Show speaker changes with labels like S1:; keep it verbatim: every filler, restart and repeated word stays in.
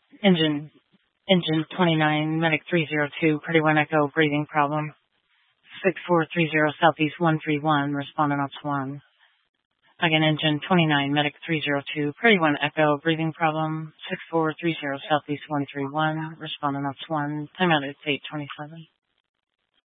S1: Engine, engine twenty-nine, medic three zero two, Pretty One Echo, breathing problem. six four three zero Southeast one three one, responding ops one. Again, engine twenty-nine, medic three zero two, Pretty One Echo, breathing problem. six four three zero Southeast one three one, responding ops one. Time out at eight twenty-seven.